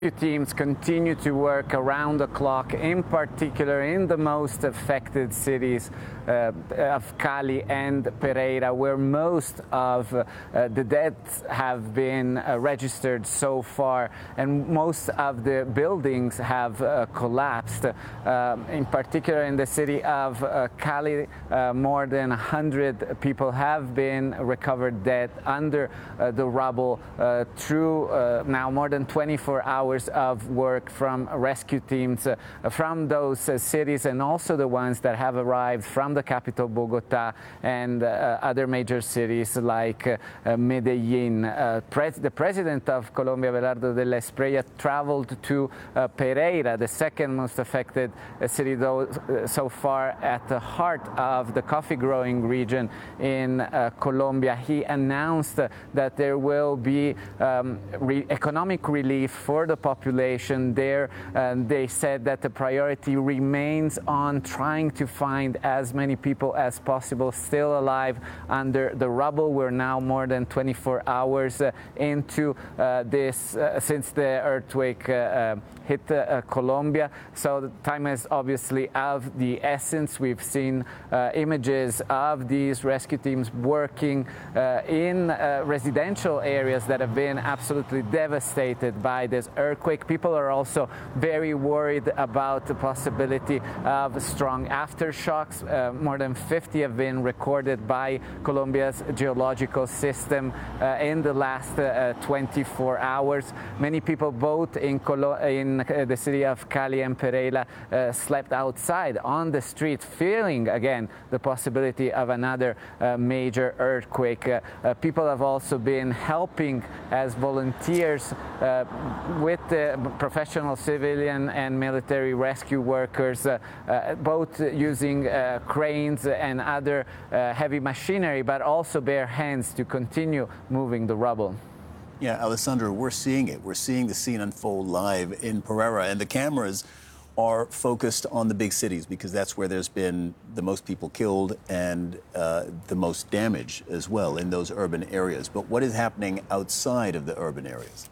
Teams continue to work around the clock, in particular in the most affected cities of Cali and Pereira, where most of the deaths have been registered so far, and most of the buildings have collapsed. In particular, in the city of Cali, more than 100 people have been recovered dead under the rubble through now more than 24 hours of work from rescue teams from those cities, and also the ones that have arrived from the capital Bogota and other major cities like Medellin. The president of Colombia, Abelardo de la Espriella, traveled to Pereira, the second most affected city so far at the heart of the coffee growing region in Colombia. He announced that there will be economic relief for the population there. They said that the priority remains on trying to find as many people as possible still alive under the rubble. We're now more than 24 hours into this since the earthquake hit Colombia, so the time is obviously of the essence. We've seen images of these rescue teams working in residential areas that have been absolutely devastated by this earthquake. People are also very worried about the possibility of strong aftershocks. More than 50 have been recorded by Colombia's geological system in the last 24 hours. Many people both in the city of Cali and Pereira slept outside on the street, feeling again the possibility of another major earthquake. People have also been helping as volunteers with the professional civilian and military rescue workers, both using cranes and other heavy machinery, but also bare hands to continue moving the rubble. Yeah, Alessandra, we're seeing it. We're seeing the scene unfold live in Pereira, and the cameras are focused on the big cities because that's where there's been the most people killed and the most damage as well in those urban areas. But what is happening outside of the urban areas?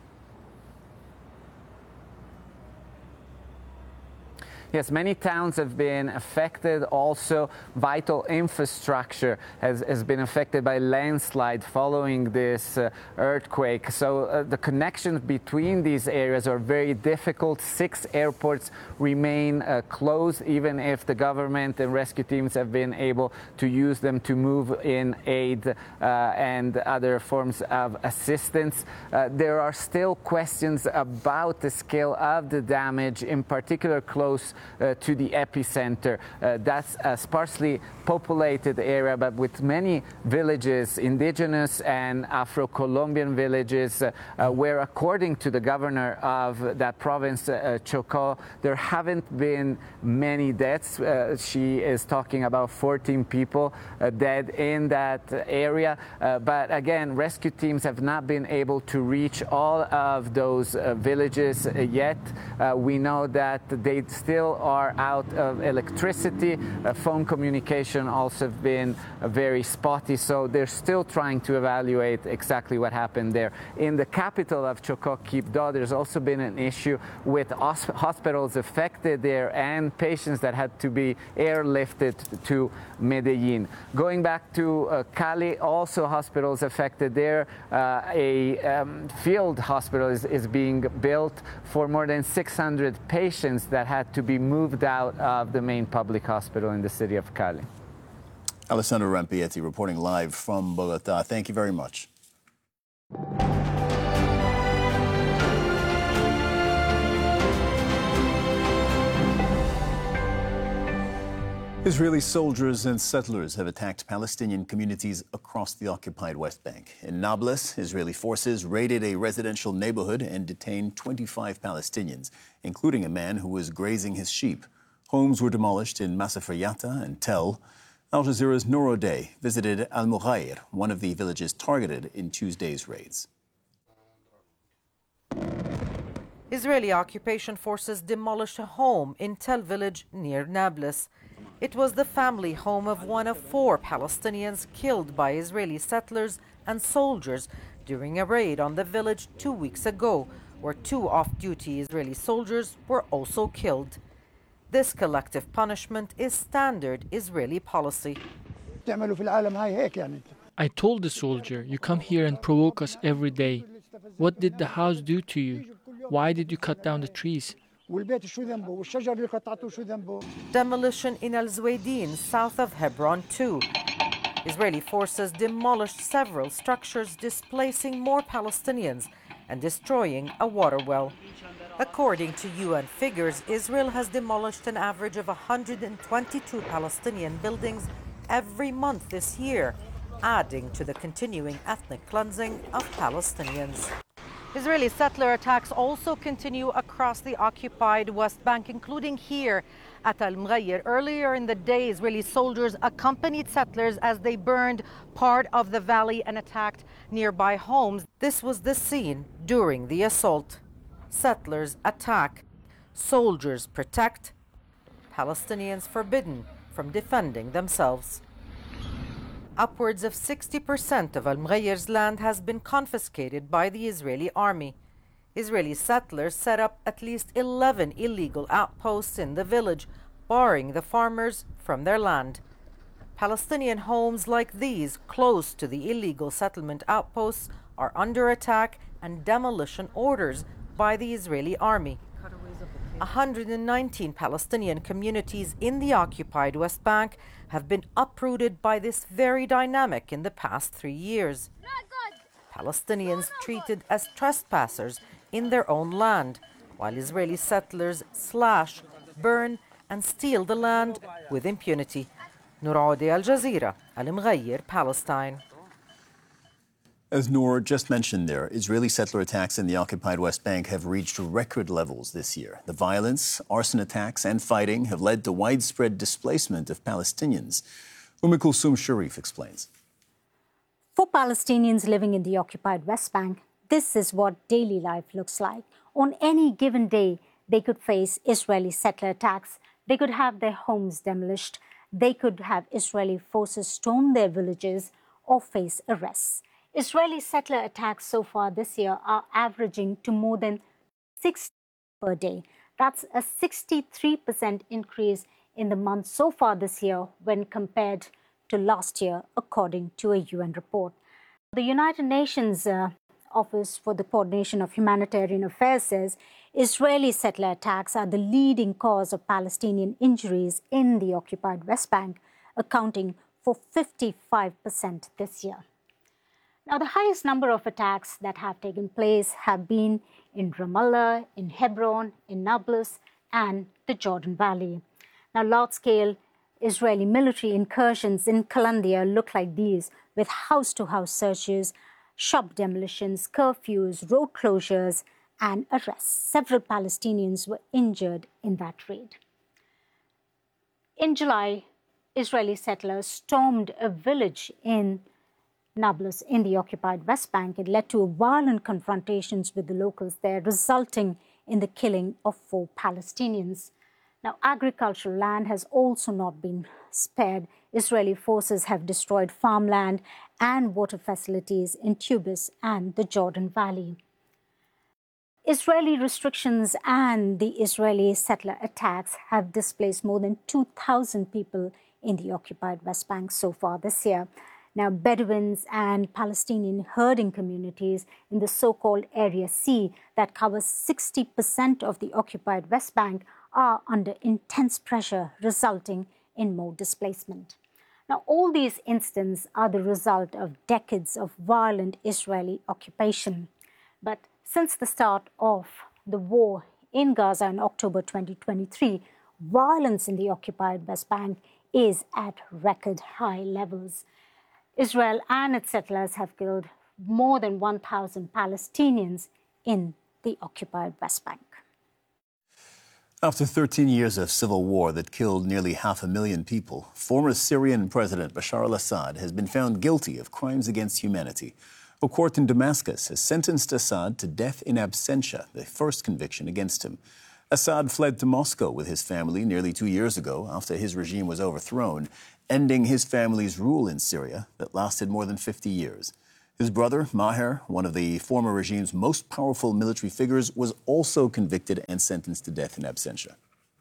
Yes, many towns have been affected. Also, vital infrastructure has been affected by landslide following this earthquake. So the connections between these areas are very difficult. 6 airports remain closed, even if the government and rescue teams have been able to use them to move in aid and other forms of assistance. There are still questions about the scale of the damage, in particular close to the epicenter. That's a sparsely populated area, but with many villages, indigenous and Afro-Colombian villages, where, according to the governor of that province, Chocó, there haven't been many deaths. She is talking about 14 people dead in that area. But again, rescue teams have not been able to reach all of those villages yet. We know that they still are out of electricity. Phone communication also have been very spotty, so they're still trying to evaluate exactly what happened there. In the capital of Chocó, Quibdó, there's also been an issue with hospitals affected there and patients that had to be airlifted to Medellin. Going back to Cali, also hospitals affected there. A field hospital is being built for more than 600 patients that had to be moved out of the main public hospital in the city of Cali. Alessandro Rampietti reporting live from Bogota. Thank you very much. Israeli soldiers and settlers have attacked Palestinian communities across the occupied West Bank. In Nablus, Israeli forces raided a residential neighborhood and detained 25 Palestinians, including a man who was grazing his sheep. Homes were demolished in Masafriyata and Tel. Al Jazeera's Noor O'Day visited Al Mughayr, one of the villages targeted in Tuesday's raids. Israeli occupation forces demolished a home in Tel village near Nablus. It was the family home of one of 4 Palestinians killed by Israeli settlers and soldiers during a raid on the village 2 weeks ago, where 2 off-duty Israeli soldiers were also killed. This collective punishment is standard Israeli policy. I told the soldier, you come here and provoke us every day. What did the house do to you? Why did you cut down the trees? Demolition in Al Zuwaydin, south of Hebron too. Israeli forces demolished several structures, displacing more Palestinians and destroying a water well. According to UN figures, Israel has demolished an average of 122 Palestinian buildings every month this year, adding to the continuing ethnic cleansing of Palestinians. Israeli settler attacks also continue across the occupied West Bank, including here at Al-Mghayr. Earlier in the day, Israeli soldiers accompanied settlers as they burned part of the valley and attacked nearby homes. This was the scene during the assault. Settlers attack, soldiers protect, Palestinians forbidden from defending themselves. Upwards of 60% of Al-Mghayr's land has been confiscated by the Israeli army. Israeli settlers set up at least 11 illegal outposts in the village, barring the farmers from their land. Palestinian homes like these, close to the illegal settlement outposts, are under attack and demolition orders by the Israeli army. 119 Palestinian communities in the occupied West Bank have been uprooted by this very dynamic in the past 3 years. Palestinians treated as trespassers in their own land, while Israeli settlers slash, burn and steal the land with impunity. Noor Audi, Al Jazeera, Al-Mghayr, Palestine. As Noor just mentioned there, Israeli settler attacks in the occupied West Bank have reached record levels this year. The violence, arson attacks and fighting have led to widespread displacement of Palestinians. Kulsum Sharif explains. For Palestinians living in the occupied West Bank, this is what daily life looks like. On any given day, they could face Israeli settler attacks. They could have their homes demolished. They could have Israeli forces storm their villages or face arrests. Israeli settler attacks so far this year are averaging to more than 6 per day. That's a 63% increase in the month so far this year when compared to last year, according to a UN report. The United Nations Office for the Coordination of Humanitarian Affairs says Israeli settler attacks are the leading cause of Palestinian injuries in the occupied West Bank, accounting for 55% this year. Now, the highest number of attacks that have taken place have been in Ramallah, in Hebron, in Nablus, and the Jordan Valley. Now, large-scale Israeli military incursions in Kalandia look like these, with house-to-house searches, shop demolitions, curfews, road closures, and arrests. Several Palestinians were injured in that raid. In July, Israeli settlers stormed a village in Nablus in the occupied West Bank. It led to violent confrontations with the locals there, resulting in the killing of 4 Palestinians. Now, agricultural land has also not been spared. Israeli forces have destroyed farmland and water facilities in Tubis and the Jordan Valley. Israeli restrictions and the Israeli settler attacks have displaced more than 2,000 people in the occupied West Bank so far this year. Now, Bedouins and Palestinian herding communities in the so-called Area C that covers 60% of the occupied West Bank are under intense pressure, resulting in more displacement. Now, all these incidents are the result of decades of violent Israeli occupation. But since the start of the war in Gaza in October 2023, violence in the occupied West Bank is at record high levels. Israel and its settlers have killed more than 1,000 Palestinians in the occupied West Bank. After 13 years of civil war that killed nearly 500,000 people, former Syrian President Bashar al-Assad has been found guilty of crimes against humanity. A court in Damascus has sentenced Assad to death in absentia, the first conviction against him. Assad fled to Moscow with his family nearly 2 years ago after his regime was overthrown, ending his family's rule in Syria that lasted more than 50 years. His brother, Maher, one of the former regime's most powerful military figures, was also convicted and sentenced to death in absentia.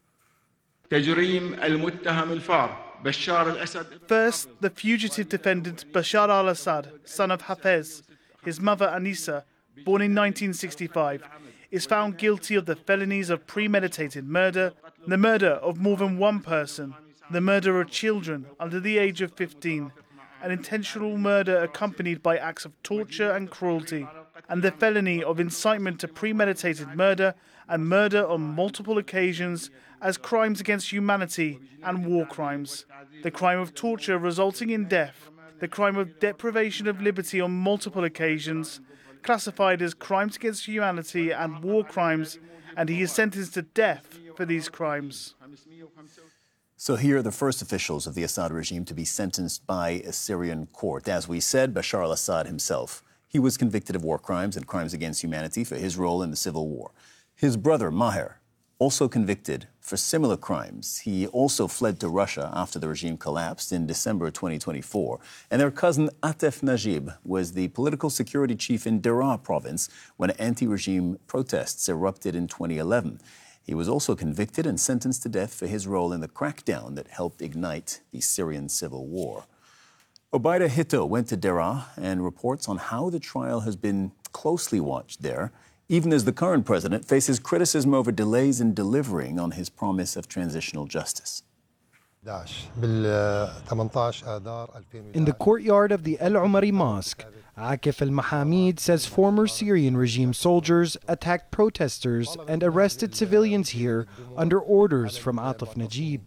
First, the fugitive defendant Bashar al-Assad, son of Hafez, his mother Anissa, born in 1965, is found guilty of the felonies of premeditated murder, the murder of more than one person, the murder of children under the age of 15, an intentional murder accompanied by acts of torture and cruelty, and the felony of incitement to premeditated murder and murder on multiple occasions as crimes against humanity and war crimes, the crime of torture resulting in death, the crime of deprivation of liberty on multiple occasions, classified as crimes against humanity and war crimes, and he is sentenced to death for these crimes. So here are the first officials of the Assad regime to be sentenced by a Syrian court. As we said, Bashar al-Assad himself. He was convicted of war crimes and crimes against humanity for his role in the civil war. His brother, Maher, also convicted for similar crimes. He also fled to Russia after the regime collapsed in December 2024. And their cousin Atef Najib was the political security chief in Daraa province when anti-regime protests erupted in 2011. He was also convicted and sentenced to death for his role in the crackdown that helped ignite the Syrian civil war. Obaida Hito went to Daraa and reports on how the trial has been closely watched there, even as the current president faces criticism over delays in delivering on his promise of transitional justice. In the courtyard of the El Omari Mosque, Akif al-Mahamid says former Syrian regime soldiers attacked protesters and arrested civilians here under orders from Atef Najib.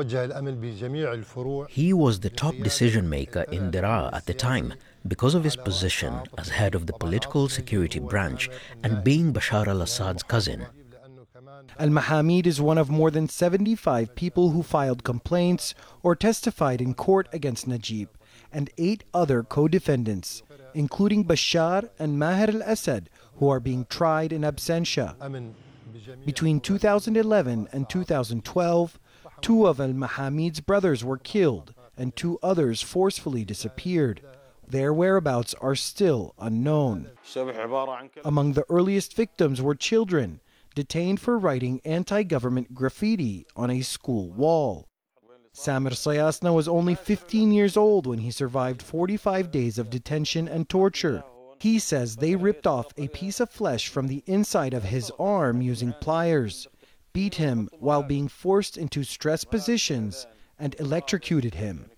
He was the top decision maker in Daraa at the time because of his position as head of the political security branch and being Bashar al-Assad's cousin. Al-Mahamid is one of more than 75 people who filed complaints or testified in court against Najib and 8 other co-defendants, including Bashar and Maher al-Assad, who are being tried in absentia. Between 2011 and 2012, 2 of al-Mahamid's brothers were killed and 2 others forcefully disappeared. Their whereabouts are still unknown. Among the earliest victims were children detained for writing anti-government graffiti on a school wall. Samir Sayasna was only 15 years old when he survived 45 days of detention and torture. He says they ripped off a piece of flesh from the inside of his arm using pliers, beat him while being forced into stress positions, and electrocuted him.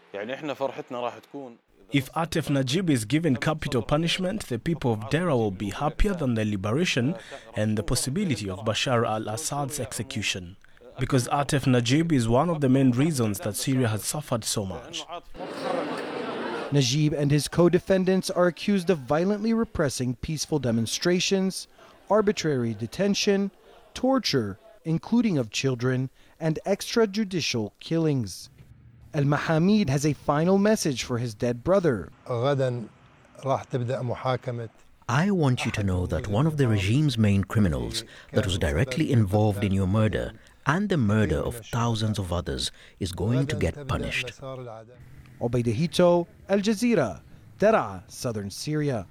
If Atef Najib is given capital punishment, the people of Daraa will be happier than the liberation and the possibility of Bashar al-Assad's execution. Because Atef Najib is one of the main reasons that Syria has suffered so much. Najib and his co-defendants are accused of violently repressing peaceful demonstrations, arbitrary detention, torture, including of children, and extrajudicial killings. Al-Mahamid has a final message for his dead brother. I want you to know that one of the regime's main criminals that was directly involved in your murder and the murder of thousands of others is going to get punished. Obaida Hito, Al Jazeera, Daraa, southern Syria.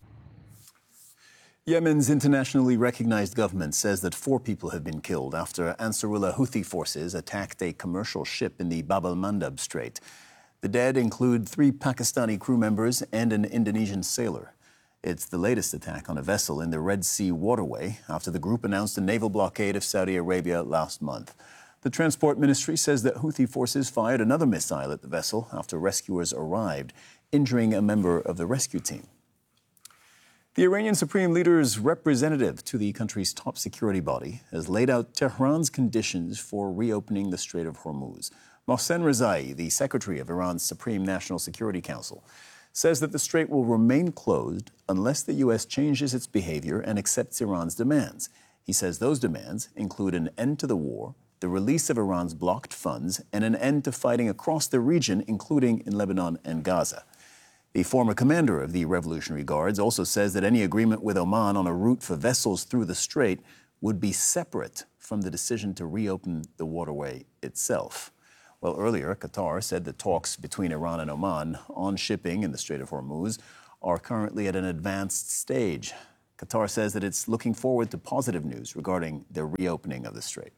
Yemen's internationally recognized government says that 4 people have been killed after Ansarullah Houthi forces attacked a commercial ship in the Bab al-Mandab Strait. The dead include 3 Pakistani crew members and an Indonesian sailor. It's the latest attack on a vessel in the Red Sea waterway after the group announced a naval blockade of Saudi Arabia last month. The Transport Ministry says that Houthi forces fired another missile at the vessel after rescuers arrived, injuring a member of the rescue team. The Iranian Supreme Leader's representative to the country's top security body has laid out Tehran's conditions for reopening the Strait of Hormuz. Mohsen Rezai, the secretary of Iran's Supreme National Security Council, says that the strait will remain closed unless the U.S. changes its behavior and accepts Iran's demands. He says those demands include an end to the war, the release of Iran's blocked funds, and an end to fighting across the region, including in Lebanon and Gaza. The former commander of the Revolutionary Guards also says that any agreement with Oman on a route for vessels through the strait would be separate from the decision to reopen the waterway itself. Well, earlier, Qatar said that talks between Iran and Oman on shipping in the Strait of Hormuz are currently at an advanced stage. Qatar says that it's looking forward to positive news regarding the reopening of the strait.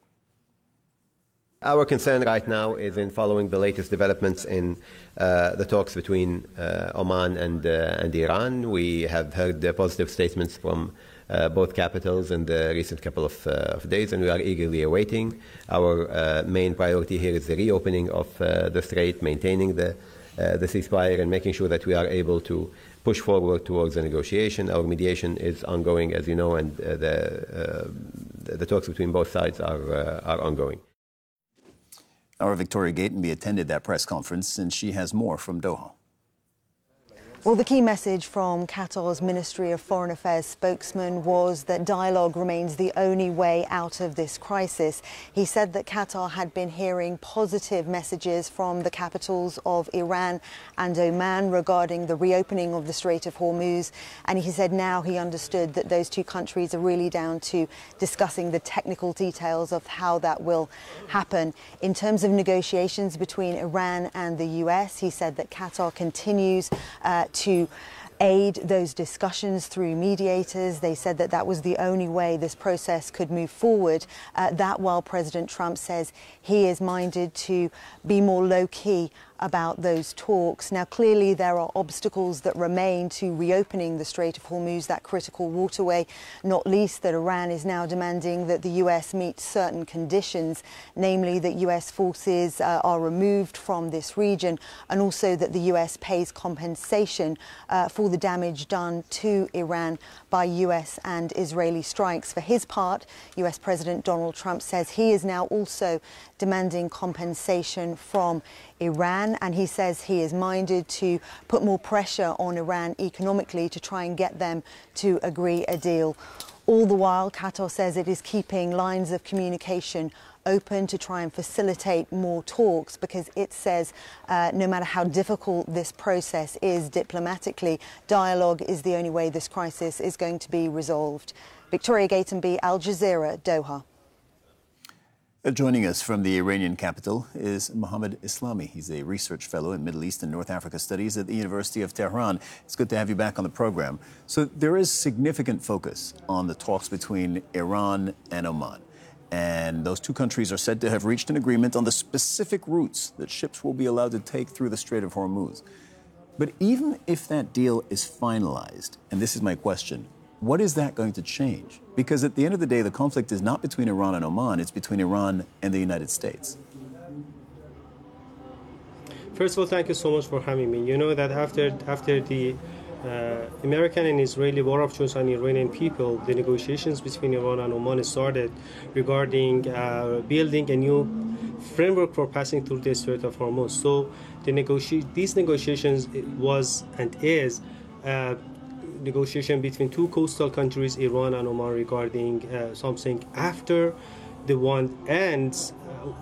Our concern right now is in following the latest developments in the talks between Oman and Iran. We have heard positive statements from both capitals in the recent couple of days, and we are eagerly awaiting. Our main priority here is the reopening of the strait, maintaining the ceasefire, and making sure that we are able to push forward towards the negotiation. Our mediation is ongoing, as you know, and the talks between both sides are ongoing. Our Victoria Gatenby attended that press conference, and she has more from Doha. Well, the key message from Qatar's Ministry of Foreign Affairs spokesman was that dialogue remains the only way out of this crisis. He said that Qatar had been hearing positive messages from the capitals of Iran and Oman regarding the reopening of the Strait of Hormuz. And he said now he understood that those two countries are really down to discussing the technical details of how that will happen. In terms of negotiations between Iran and the US, he said that Qatar continues to aid those discussions through mediators. They said that that was the only way this process could move forward. That while President Trump says he is minded to be more low-key about those talks. Now, clearly there are obstacles that remain to reopening the Strait of Hormuz, that critical waterway, not least that Iran is now demanding that the US meet certain conditions, namely that US forces are removed from this region, and also that the US pays compensation for the damage done to Iran by US and Israeli strikes. For his part, US President Donald Trump says he is now also demanding compensation from Iran, and he says he is minded to put more pressure on Iran economically to try and get them to agree a deal. All the while, Qatar says it is keeping lines of communication open to try and facilitate more talks, because it says no matter how difficult this process is diplomatically, dialogue is the only way this crisis is going to be resolved. Victoria Gatenby, Al Jazeera, Doha. Joining us from the Iranian capital is Mohammad Islami. He's a research fellow in Middle East and North Africa Studies at the University of Tehran. It's good to have you back on the program. So there is significant focus on the talks between Iran and Oman. And those two countries are said to have reached an agreement on the specific routes that ships will be allowed to take through the Strait of Hormuz. But even if that deal is finalized, and this is my question, what is that going to change? Because at the end of the day, the conflict is not between Iran and Oman, it's between Iran and the United States. First of all, thank you so much for having me. You know that after the American and Israeli war of choice on Iranian people, the negotiations between Iran and Oman started regarding building a new framework for passing through the Strait of Hormuz. So these negotiations was and is negotiation between two coastal countries, Iran and Oman, regarding something after the war ends,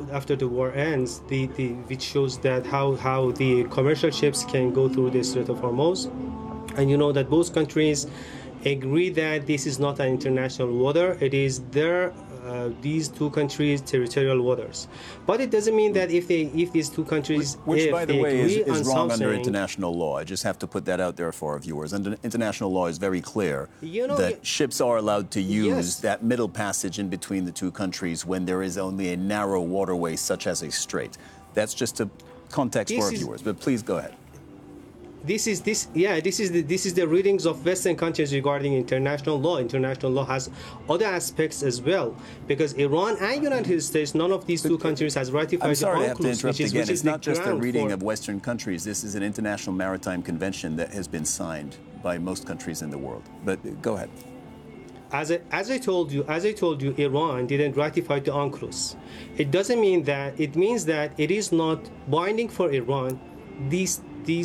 which shows that how the commercial ships can go through the Strait of Hormuz. And you know that both countries agree that this is not an international water; it is these two countries' territorial waters. But it doesn't mean that if these two countries, which by the way is wrong under something, international law. I just have to put that out there for our viewers. And international law is very clear that ships are allowed to use that middle passage in between the two countries when there is only a narrow waterway such as a strait. That's just a context for our viewers. But please go ahead. This is the readings of Western countries regarding international law. International law has other aspects as well, because Iran and United States, none of these two countries has ratified I'm sorry the to have to UNCLOS, interrupt again. It's not just a reading of Western countries. This is an international maritime convention that has been signed by most countries in the world. But go ahead. As I told you, Iran didn't ratify the UNCLOS. It doesn't mean that. It means that it is not binding for Iran. These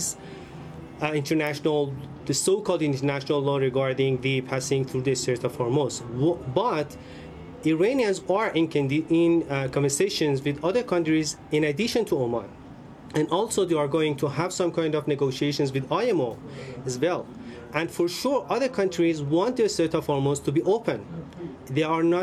the so-called international law regarding the passing through the Strait of Hormuz. But Iranians are in conversations with other countries in addition to Oman. And also they are going to have some kind of negotiations with IMO as well. And for sure, other countries want the Strait of Hormuz to be open. They are not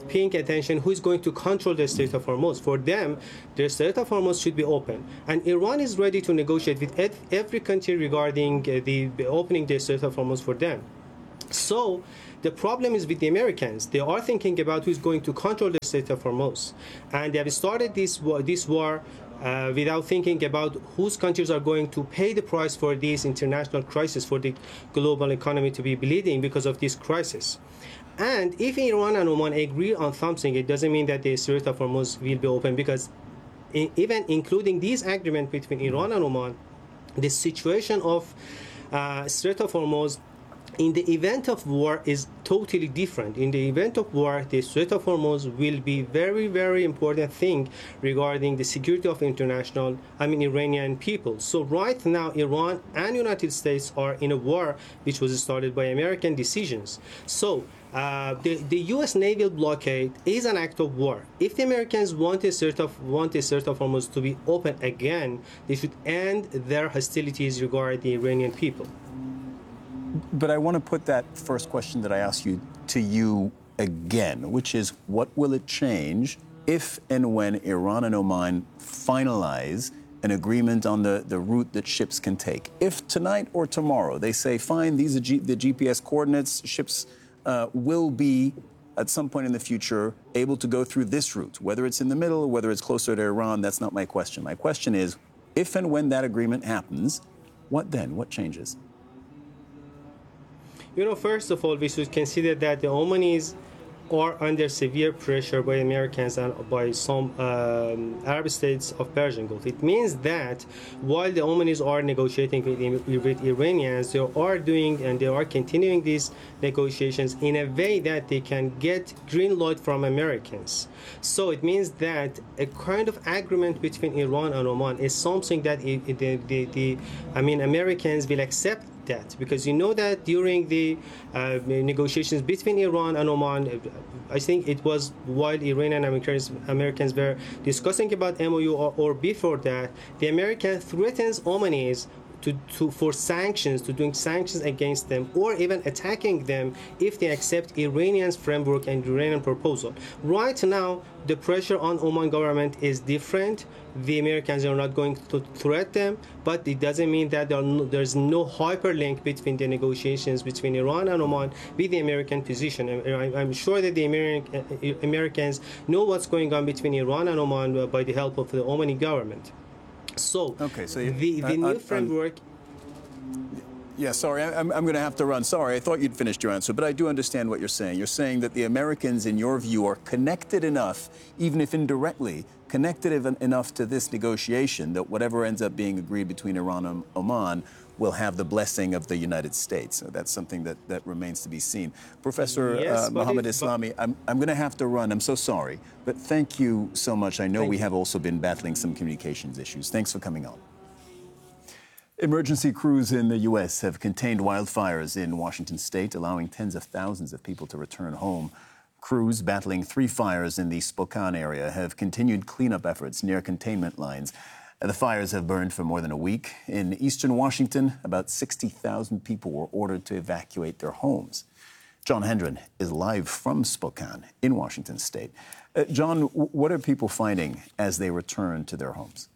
paying attention who is going to control the Strait of Hormuz. For them, the Strait of Hormuz should be open. And Iran is ready to negotiate with every country regarding the opening the Strait of Hormuz for them. So the problem is with the Americans. They are thinking about who's going to control the Strait of Hormuz. And they have started this war without thinking about whose countries are going to pay the price for this international crisis, for the global economy to be bleeding because of this crisis. And if Iran and Oman agree on something, it doesn't mean that the Strait of Hormuz will be open, because even including this agreement between Iran and Oman, the situation of Strait of Hormuz in the event of war is totally different. In the event of war, the Strait of Hormuz will be very, very important thing regarding the security of Iranian people. So right now, Iran and United States are in a war which was started by American decisions. So the U.S. naval blockade is an act of war. If the Americans want the Strait of Hormuz to be open again, they should end their hostilities regarding the Iranian people. But I want to put that first question that I asked you to you again, which is, what will it change if and when Iran and Oman finalize an agreement on the route that ships can take? If tonight or tomorrow they say, fine, these are the GPS coordinates, ships will be at some point in the future able to go through this route, whether it's in the middle or whether it's closer to Iran, that's not my question. My question is, if and when that agreement happens, what then? What changes? First of all, we should consider that the Omanis are under severe pressure by Americans and by some Arab states of Persian Gulf. It means that while the Omanis are negotiating with Iranians, they are continuing these negotiations in a way that they can get green light from Americans. So it means that a kind of agreement between Iran and Oman is something that Americans will accept that, because that during the negotiations between Iran and Oman, I think it was while Iran and Americans were discussing about MOU or before that, the American threatens Omanis for sanctions, to doing sanctions against them, or even attacking them if they accept Iranian's framework and Iranian proposal. Right now, the pressure on Oman government is different. The Americans are not going to threat them, but it doesn't mean that there's no hyperlink between the negotiations between Iran and Oman with the American position. I'm sure that the Americans know what's going on between Iran and Oman by the help of the Omani government. So, the new framework... Yeah, sorry, I'm going to have to run. Sorry, I thought you'd finished your answer, but I do understand what you're saying. You're saying that the Americans, in your view, are connected enough, even if indirectly, connected enough to this negotiation that whatever ends up being agreed between Iran and Oman will have the blessing of the United States. So that's something that remains to be seen. Professor Mohammad Islami, I'm going to have to run. I'm so sorry. But thank you so much. I know we have also been battling some communications issues. Thanks for coming on. Emergency crews in the U.S. have contained wildfires in Washington state, allowing tens of thousands of people to return home. Crews battling 3 fires in the Spokane area have continued cleanup efforts near containment lines. The fires have burned for more than a week. In eastern Washington, about 60,000 people were ordered to evacuate their homes. John Hendren is live from Spokane in Washington state. John, what are people finding as they return to their homes?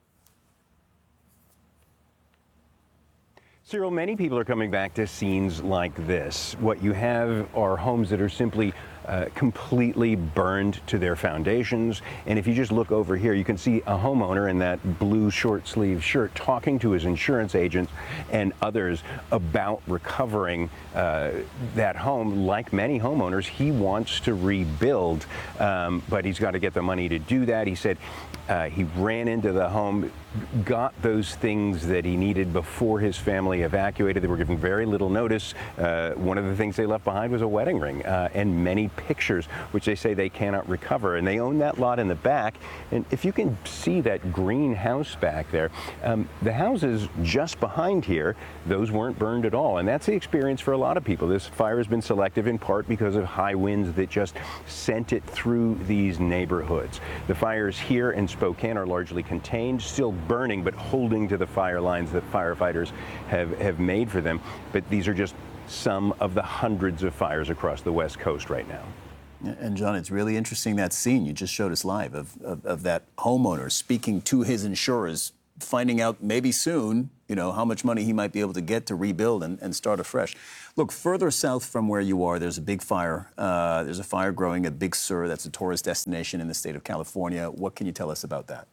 Cyril, many people are coming back to scenes like this. What you have are homes that are simply completely burned to their foundations. And if you just look over here, you can see a homeowner in that blue short sleeve shirt talking to his insurance agent and others about recovering that home. Like many homeowners, he wants to rebuild, but he's got to get the money to do that. He said he ran into the home, got those things that he needed before his family evacuated. They were given very little notice. One of the things they left behind was a wedding ring and many pictures, which they say they cannot recover. And they own that lot in the back. And if you can see that green house back there, the houses just behind here, those weren't burned at all. And that's the experience for a lot of people. This fire has been selective in part because of high winds that just sent it through these neighborhoods. The fires here in Spokane are largely contained, still burning, but holding to the fire lines that firefighters have made for them. But these are just some of the hundreds of fires across the West Coast right now. And John, it's really interesting, that scene you just showed us live of that homeowner speaking to his insurers, finding out maybe soon, how much money he might be able to get to rebuild and start afresh. Look, further south from where you are, there's a big fire. There's a fire growing at Big Sur. That's a tourist destination in the state of California. What can you tell us about that?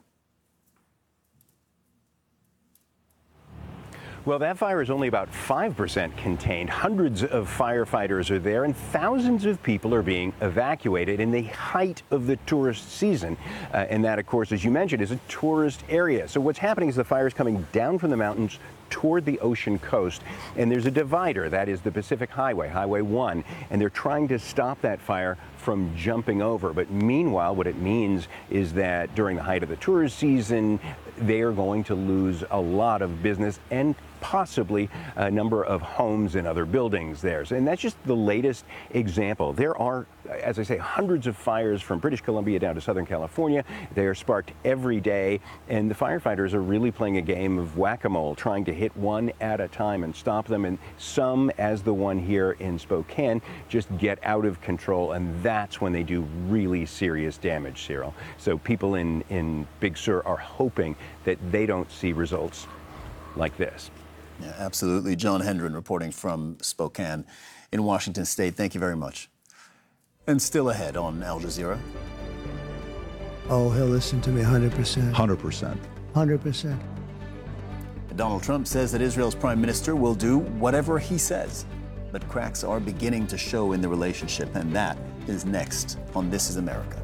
Well, that fire is only about 5% contained. Hundreds of firefighters are there, and thousands of people are being evacuated in the height of the tourist season. And that, of course, as you mentioned, is a tourist area. So what's happening is the fire is coming down from the mountains toward the ocean coast, and there's a divider, that is the Pacific Highway, Highway 1, and they're trying to stop that fire from jumping over. But meanwhile, what it means is that during the height of the tourist season, they are going to lose a lot of business and possibly a number of homes and other buildings there. And that's just the latest example. There are, as I say, hundreds of fires from British Columbia down to Southern California. They are sparked every day, and the firefighters are really playing a game of whack-a-mole, trying to hit one at a time and stop them. And some, as the one here in Spokane, just get out of control, and that's when they do really serious damage, Cyril. So people in Big Sur are hoping that they don't see results like this. Yeah, absolutely. John Hendren reporting from Spokane in Washington State. Thank you very much. And still ahead on Al Jazeera. Oh, he'll listen to me 100%. 100%. 100%. Donald Trump says that Israel's prime minister will do whatever he says. But cracks are beginning to show in the relationship, and that is next on This Is America.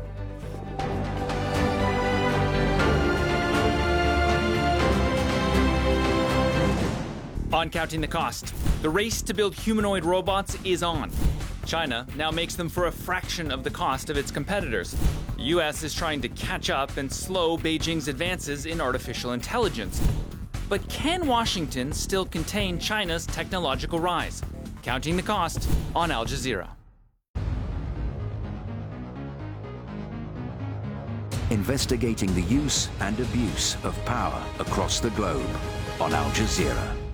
On Counting the Cost, the race to build humanoid robots is on. China now makes them for a fraction of the cost of its competitors. The U.S. is trying to catch up and slow Beijing's advances in artificial intelligence. But can Washington still contain China's technological rise? Counting the Cost on Al Jazeera. Investigating the use and abuse of power across the globe on Al Jazeera.